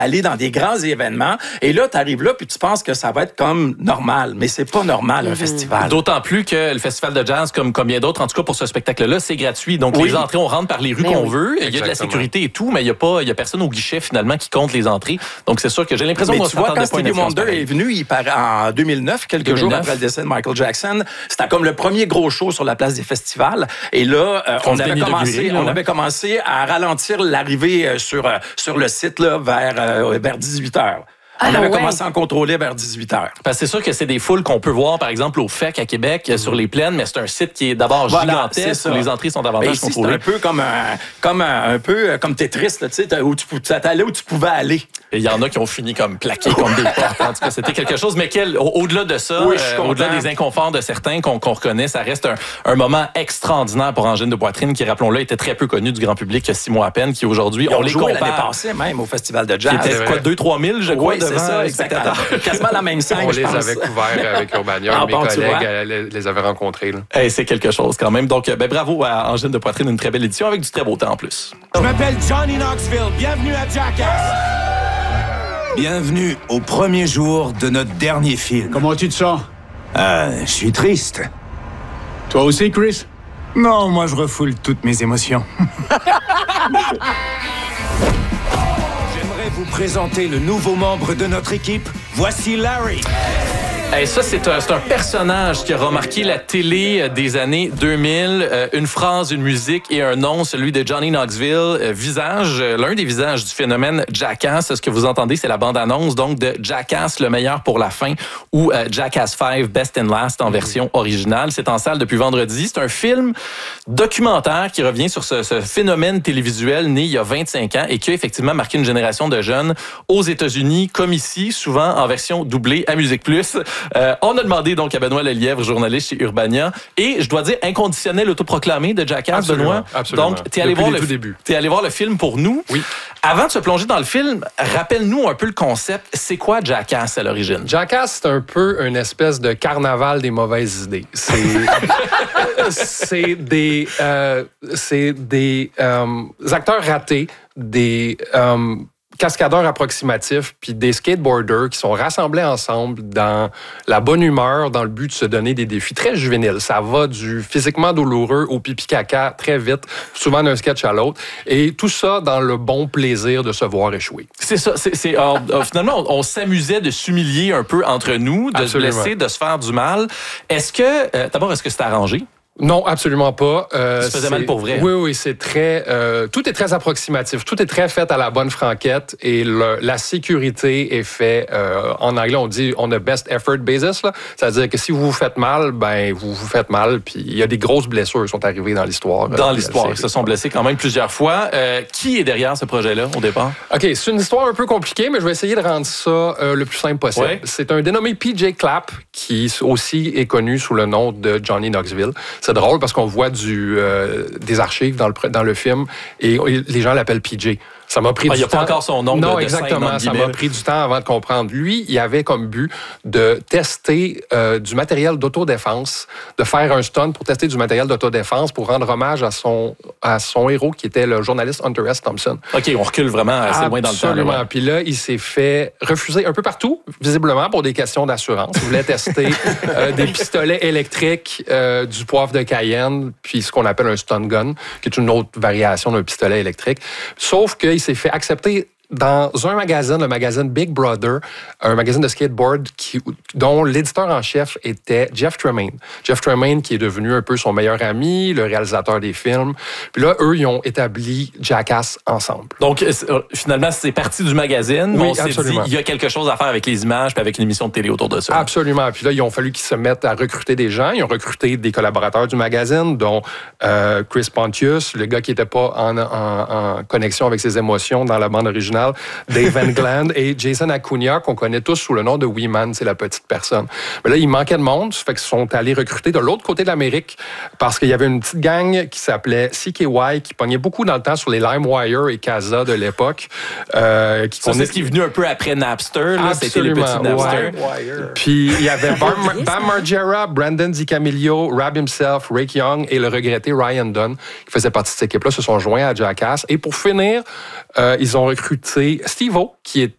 aller dans des grands événements. Et là, tu arrives là, puis tu penses que ça va être comme normal. Mais c'est pas normal, un festival. D'autant plus que le festival de jazz, comme bien d'autres, en tout cas pour ce spectacle-là, c'est gratuit. Donc, les entrées, on rentre par les rues qu'on veut. Il y a de la sécurité et tout, mais il y a personne au guichet, finalement, qui compte les entrées. Donc, c'est sûr que j'ai l'impression qu'on s'attendait pas à une Stevie Wonder est venu en 2009, quelques jours après le décès de Michael Jackson, c'était comme le premier gros show sur la place des festivals. Et là, on avait commencé à ralentir l'arrivée sur le site là, vers 18h. On avait commencé à en contrôler vers 18h. Parce que c'est sûr que c'est des foules qu'on peut voir, par exemple, au FEC à Québec, sur les plaines, mais c'est un site qui est d'abord gigantesque, où les entrées sont davantage contrôlées. C'est un peu comme Tetris, tu sais, t'allais où tu pouvais aller. Et il y en a qui ont fini comme plaqués comme des portes. En tout cas, c'était quelque chose. Mais au-delà de ça, au-delà des inconforts de certains qu'on reconnaît, ça reste un moment extraordinaire pour Angine de Poitrine, qui, rappelons-le, était très peu connu du grand public il y a 6 mois à peine, qui aujourd'hui, on les compare. L'année passée même au Festival de jazz. Qui était 2-3 000, je crois, c'est ça, exactement. Quasiment la même scène, on les avait couverts avec Urbania. Mes collègues les avaient rencontrés. C'est quelque chose quand même. Donc, bravo à Angine de Poitrine, une très belle édition avec du très beau temps en plus. Je m'appelle Johnny Knoxville. Bienvenue à Jackass. Bienvenue au premier jour de notre dernier film. Comment tu te sens? Je suis triste. Toi aussi, Chris? Non, moi je refoule toutes mes émotions. J'aimerais vous présenter le nouveau membre de notre équipe. Voici Larry. Et ça, c'est un personnage qui a remarqué la télé des années 2000. Une phrase, une musique et un nom, celui de Johnny Knoxville. L'un des visages du phénomène Jackass. Ce que vous entendez, c'est la bande-annonce donc de Jackass, le meilleur pour la fin, ou Jackass 5, Best and Last en version originale. C'est en salle depuis vendredi. C'est un film documentaire qui revient sur ce phénomène télévisuel né il y a 25 ans et qui a effectivement marqué une génération de jeunes aux États-Unis, comme ici, souvent en version doublée à Musique Plus. On a demandé donc à Benoît Lelièvre, journaliste chez Urbania, et je dois dire inconditionnel autoproclamé de Jackass, absolument, Benoît. Absolument. Donc, t'es allé voir le film pour nous. Oui. Avant de se plonger dans le film, rappelle-nous un peu le concept. C'est quoi Jackass à l'origine? Jackass, c'est un peu une espèce de carnaval des mauvaises idées. C'est des acteurs ratés, des cascadeurs approximatifs puis des skateboarders qui sont rassemblés ensemble dans la bonne humeur, dans le but de se donner des défis très juvéniles. Ça va du physiquement douloureux au pipi-caca très vite, souvent d'un sketch à l'autre, et tout ça dans le bon plaisir de se voir échouer. C'est ça. Finalement, on s'amusait de s'humilier un peu entre nous, de Absolument. se blesser, de se faire du mal. D'abord, est-ce que c'est arrangé? Non, absolument pas. Ça se faisait mal pour vrai. Oui, c'est très... tout est très approximatif. Tout est très fait à la bonne franquette et la sécurité est faite... en anglais, on dit on a best effort basis. Là. C'est-à-dire que si vous vous faites mal, ben vous vous faites mal. Puis il y a des grosses blessures qui sont arrivées dans l'histoire. Ils se sont blessés quand même plusieurs fois. Qui est derrière ce projet-là au départ? OK, c'est une histoire un peu compliquée, mais je vais essayer de rendre ça le plus simple possible. Ouais. C'est un dénommé PJ Clapp qui aussi est connu sous le nom de Johnny Knoxville. C'est drôle parce qu'on voit des archives dans le film et les gens l'appellent PJ. Ça m'a pris du temps. Il n'y a pas encore son nom. Non, exactement. Ça m'a pris du temps avant de comprendre. Lui, il avait comme but de tester du matériel d'autodéfense, de faire un stunt pour tester du matériel d'autodéfense pour rendre hommage à son héros qui était le journaliste Hunter S. Thompson. OK, on recule vraiment assez loin dans le temps. Absolument. Ouais. Puis là, il s'est fait refuser un peu partout, visiblement pour des questions d'assurance. Il voulait tester des pistolets électriques, du poivre de Cayenne, puis ce qu'on appelle un stun gun, qui est une autre variation d'un pistolet électrique. Sauf qu'il s'est fait accepter dans un magazine, le magazine Big Brother, un magazine de skateboard dont l'éditeur en chef était Jeff Tremaine. Jeff Tremaine qui est devenu un peu son meilleur ami, le réalisateur des films. Puis là, eux, ils ont établi Jackass ensemble. Donc, finalement, c'est parti du magazine. Oui, on s'est dit, il y a quelque chose à faire avec les images puis avec une émission de télé autour de ça. Absolument. Puis là, ils ont fallu qu'ils se mettent à recruter des gens. Ils ont recruté des collaborateurs du magazine, dont Chris Pontius, le gars qui n'était pas en connexion avec ses émotions dans la bande originale, Dave England et Jason Acuna, qu'on connaît tous sous le nom de Wee Man, c'est la petite personne. Mais là, il manquait de monde, ça fait qu'ils sont allés recruter de l'autre côté de l'Amérique parce qu'il y avait une petite gang qui s'appelait CKY, qui pognait beaucoup dans le temps sur les LimeWire et Casa de l'époque. C'est ce qui est venu un peu après Napster. Là, c'était les petits Napster. Puis il y avait Bam Margera, Brandon DiCamillo, Rab himself, Rick Young et le regretté Ryan Dunn, qui faisaient partie de cette équipe-là, se sont joints à Jackass. Et pour finir, ils ont recruté Steve-O, qui est